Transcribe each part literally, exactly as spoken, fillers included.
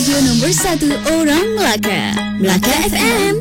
Radio nombor satu orang Melaka, Melaka F M.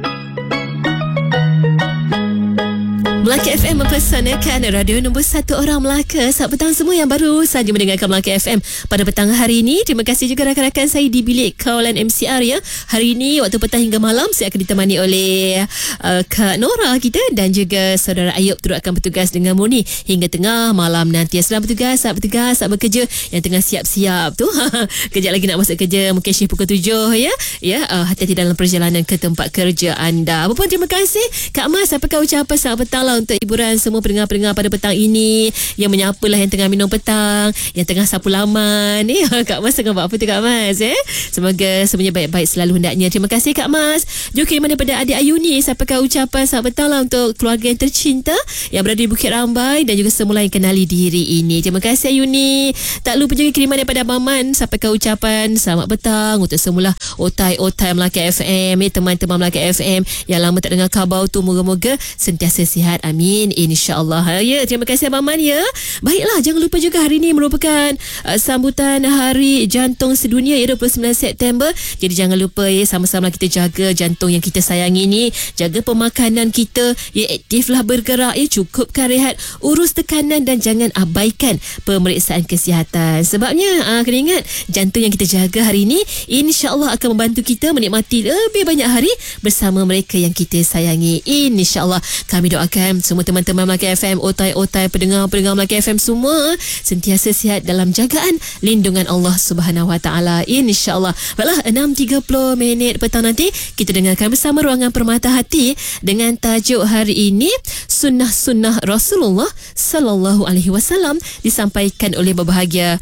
Melaka F M mempersanakan radio nombor satu orang Melaka. Selamat petang semua yang baru saja mendengarkan Melaka F M pada petang hari ini. Terima kasih juga rakan-rakan saya di bilik kawalan M C R ya. Hari ini waktu petang hingga malam saya akan ditemani oleh uh, Kak Nora kita dan juga saudara Ayub turut akan bertugas dengan Murni hingga tengah malam nanti. Selamat bertugas, selamat bertugas, selamat bekerja yang tengah siap-siap tu. Kejap lagi nak masuk kerja, mungkin shift pukul tujuh ya. Ya, uh, hati-hati dalam perjalanan ke tempat kerja anda. Apa pun terima kasih Kak Mas. Apakah ucapan selamat petang lah untuk hiburan semua pendengar-pendengar pada petang ini, yang menyapalah yang tengah minum petang, yang tengah sapu laman ni. Kak Mas tengah buat apa tu Kak Mas eh? Semoga semuanya baik-baik selalu hendaknya. Terima kasih Kak Mas. Juga kiriman daripada adik Ayuni. Apakah ucapan selamat petang lah untuk keluarga yang tercinta yang berada di Bukit Rambai dan juga semula yang kenali diri ini. Terima kasih Ayuni. Tak lupa juga kiriman daripada Maman. Apakah ucapan selamat petang untuk semula otai-otai Melaka F M, eh, teman-teman Melaka F M yang lama tak dengar khabar tu, moga-moga sentiasa sihat. Amin, insya-Allah. Ya, terima kasih Abang Man ya. Baiklah, jangan lupa juga hari ini merupakan uh, sambutan Hari Jantung Sedunia ya, dua puluh sembilan September. Jadi jangan lupa ya, sama-sama kita jaga jantung yang kita sayangi ni, jaga pemakanan kita, ya, aktiflah bergerak ya, cukupkan rehat, urus tekanan dan jangan abaikan pemeriksaan kesihatan. Sebabnya uh, kena ingat, jantung yang kita jaga hari ini insya-Allah akan membantu kita menikmati lebih banyak hari bersama mereka yang kita sayangi. Insya-Allah. Kami doakan semua teman-teman Melaka F M, otai-otai pendengar-pendengar Melaka F M semua sentiasa sihat dalam jagaan lindungan Allah Subhanahu Wa Taala, insya-Allah. Baiklah, enam tiga puluh minit petang nanti kita dengarkan bersama Ruangan Permata Hati dengan tajuk hari ini Sunnah-Sunnah Rasulullah Sallallahu Alaihi Wasallam, disampaikan oleh berbahagia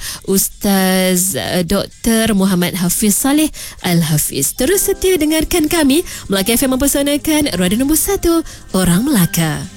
Ustaz uh, Doktor Muhammad Hafiz Saleh Al-Hafiz. Terus setia dengarkan kami. Melaka F M mempersanakan radio nombor satu orang Melaka.